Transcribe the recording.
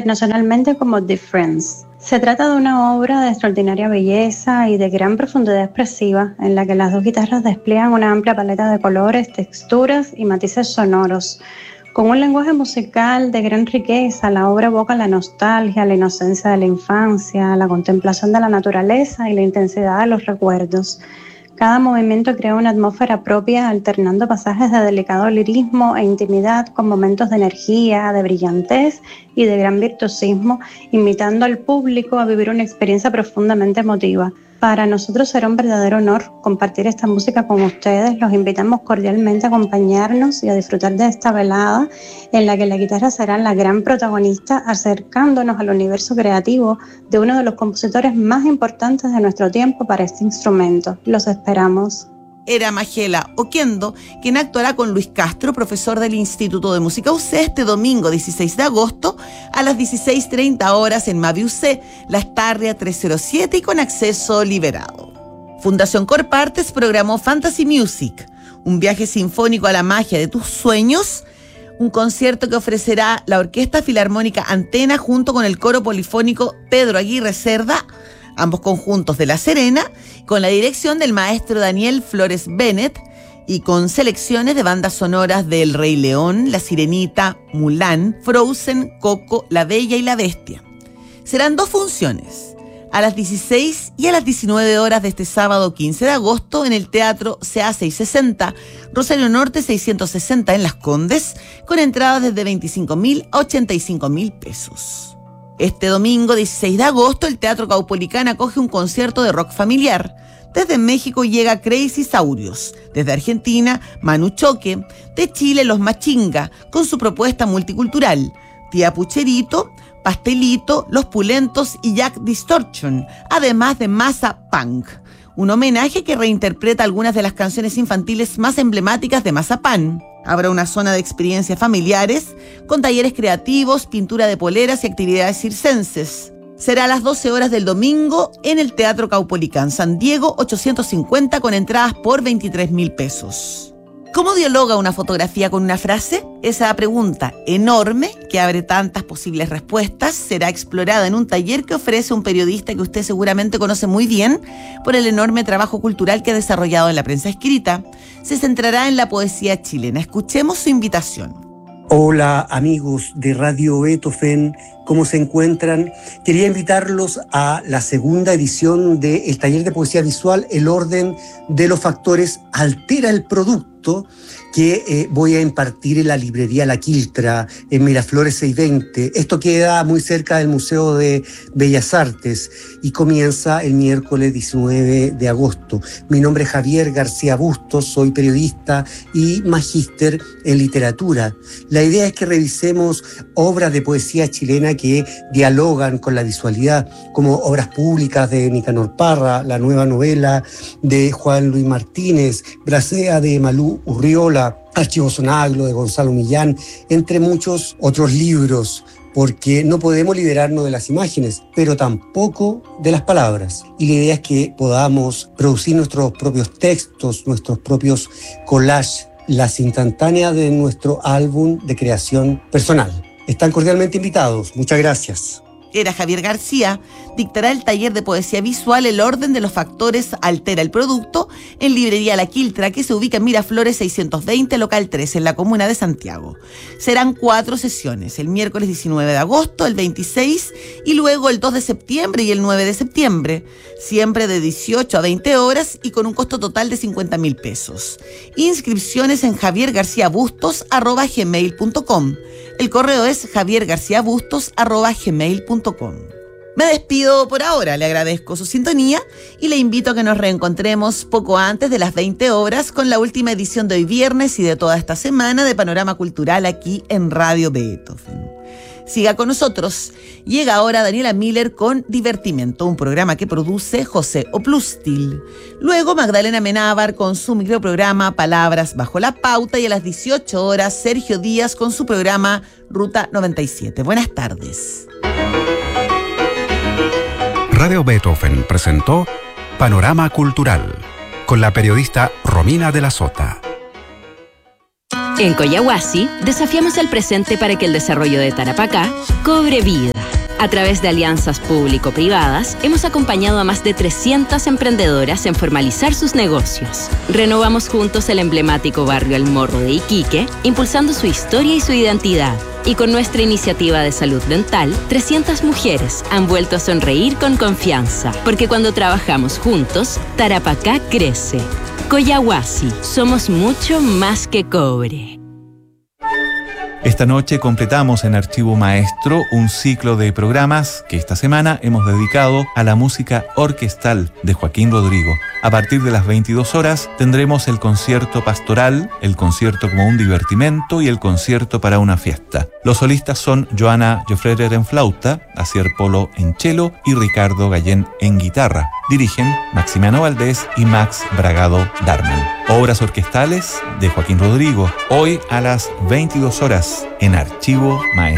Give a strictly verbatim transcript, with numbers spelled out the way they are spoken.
internacionalmente como The Friends. Se trata de una obra de extraordinaria belleza y de gran profundidad expresiva, en la que las dos guitarras despliegan una amplia paleta de colores, texturas y matices sonoros. Con un lenguaje musical de gran riqueza, la obra evoca la nostalgia, la inocencia de la infancia, la contemplación de la naturaleza y la intensidad de los recuerdos. Cada movimiento crea una atmósfera propia, alternando pasajes de delicado lirismo e intimidad con momentos de energía, de brillantez y de gran virtuosismo, invitando al público a vivir una experiencia profundamente emotiva. Para nosotros será un verdadero honor compartir esta música con ustedes. Los invitamos cordialmente a acompañarnos y a disfrutar de esta velada en la que la guitarra será la gran protagonista, acercándonos al universo creativo de uno de los compositores más importantes de nuestro tiempo para este instrumento. Los esperamos. Era Majela Oquendo, quien actuará con Luis Castro, profesor del Instituto de Música U C, este domingo dieciséis de agosto a las dieciséis treinta horas en Mavi U C, Las Tarrias trescientos siete y con acceso liberado. Fundación Corpartes programó Fantasy Music, un viaje sinfónico a la magia de tus sueños, un concierto que ofrecerá la Orquesta Filarmónica Antena junto con el coro polifónico Pedro Aguirre Cerda, ambos conjuntos de La Serena, con la dirección del maestro Daniel Flores Bennett y con selecciones de bandas sonoras de El Rey León, La Sirenita, Mulan, Frozen, Coco, La Bella y la Bestia. Serán dos funciones, a las dieciséis y a las diecinueve horas de este sábado quince de agosto en el Teatro C A seiscientos sesenta, Rosario Norte seiscientos sesenta en Las Condes, con entradas desde veinticinco mil a ochenta y cinco mil pesos. Este domingo dieciséis de agosto, el Teatro Caupolicán acoge un concierto de rock familiar. Desde México llega Crazy Saurios. Desde Argentina, Manu Choque. De Chile, Los Machinga, con su propuesta multicultural. Tía Pucherito, Pastelito, Los Pulentos y Jack Distortion, además de Masa Punk. Un homenaje que reinterpreta algunas de las canciones infantiles más emblemáticas de Mazapán. Habrá una zona de experiencias familiares, con talleres creativos, pintura de poleras y actividades circenses. Será a las doce horas del domingo en el Teatro Caupolicán, San Diego ochocientos cincuenta, con entradas por veintitrés mil pesos. ¿Cómo dialoga una fotografía con una frase? Esa pregunta enorme, que abre tantas posibles respuestas, será explorada en un taller que ofrece un periodista que usted seguramente conoce muy bien por el enorme trabajo cultural que ha desarrollado en la prensa escrita. Se centrará en la poesía chilena. Escuchemos su invitación. Hola amigos de Radio Beethoven, ¿cómo se encuentran? Quería invitarlos a la segunda edición del taller de poesía visual El orden de los factores altera el producto, que eh, voy a impartir en la librería La Quiltra, en Miraflores seiscientos veinte. Esto queda muy cerca del Museo de Bellas Artes y comienza el miércoles diecinueve de agosto. Mi nombre es Javier García Bustos, soy periodista y magíster en literatura. La idea es que revisemos obras de poesía chilena que dialogan con la visualidad, como obras públicas de Nicanor Parra, la nueva novela de Juan Luis Martínez, Bracea de Malú Urriola, Archivo Sonaglo de Gonzalo Millán, entre muchos otros libros, porque no podemos liberarnos de las imágenes, pero tampoco de las palabras. Y la idea es que podamos producir nuestros propios textos, nuestros propios collages, las instantáneas de nuestro álbum de creación personal. Están cordialmente invitados. Muchas gracias. Era Javier García, dictará el taller de poesía visual El orden de los factores altera el producto en librería La Quiltra, que se ubica en Miraflores seiscientos veinte, local tres, en la comuna de Santiago. Serán cuatro sesiones, el miércoles diecinueve de agosto, el veintiséis y luego el dos de septiembre y el nueve de septiembre, siempre de dieciocho a veinte horas y con un costo total de cincuenta mil pesos. Inscripciones en javiergarciabustos arroba gmail punto com. El correo es javiergarciabustos arroba gmail punto com. Me despido por ahora, le agradezco su sintonía y le invito a que nos reencontremos poco antes de las veinte horas con la última edición de hoy viernes y de toda esta semana de Panorama Cultural aquí en Radio Beethoven. Siga con nosotros. Llega ahora Daniela Miller con Divertimento, un programa que produce José Oplustil. Luego Magdalena Menábar con su microprograma Palabras bajo la pauta y a las dieciocho horas Sergio Díaz con su programa Ruta noventa y siete. Buenas tardes. Radio Beethoven presentó Panorama Cultural con la periodista Romina de la Sota. En Coyahuasi desafiamos el presente para que el desarrollo de Tarapacá cobre vida. A través de alianzas público-privadas, hemos acompañado a más de trescientas emprendedoras en formalizar sus negocios. Renovamos juntos el emblemático barrio El Morro de Iquique, impulsando su historia y su identidad. Y con nuestra iniciativa de salud dental, trescientas mujeres han vuelto a sonreír con confianza. Porque cuando trabajamos juntos, Tarapacá crece. Collahuasi, somos mucho más que cobre. Esta noche completamos en Archivo Maestro un ciclo de programas que esta semana hemos dedicado a la música orquestal de Joaquín Rodrigo. A partir de las veintidós horas tendremos el concierto pastoral, el concierto como un divertimento y el concierto para una fiesta. Los solistas son Joana Joffrerer en flauta, Asier Polo en cello y Ricardo Gallén en guitarra. Dirigen Maximiano Valdés y Max Bragado Darman. Obras orquestales de Joaquín Rodrigo, hoy a las veintidós horas en Archivo Maestro.